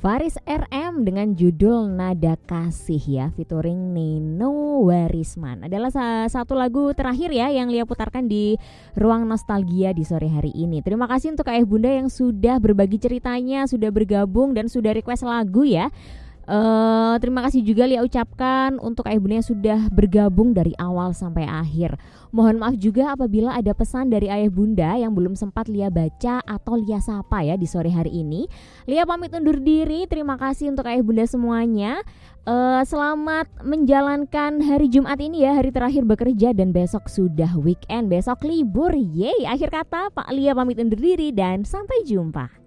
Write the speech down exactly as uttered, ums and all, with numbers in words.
Faris R M dengan judul Nada Kasih ya, featuring Nino Warisman. Adalah salah satu lagu terakhir ya yang Lia putarkan di Ruang Nostalgia di sore hari ini. Terima kasih untuk ayah bunda yang sudah berbagi ceritanya, sudah bergabung dan sudah request lagu ya. Uh, terima kasih juga Lia ucapkan untuk ayah bunda yang sudah bergabung dari awal sampai akhir. Mohon maaf juga apabila ada pesan dari ayah bunda yang belum sempat Lia baca atau Lia sapa ya di sore hari ini. Lia pamit undur diri. Terima kasih untuk ayah bunda semuanya. Uh, selamat menjalankan hari Jumat ini ya, hari terakhir bekerja, dan besok sudah weekend, besok libur. Yeay, akhir kata Pak Lia pamit undur diri dan sampai jumpa.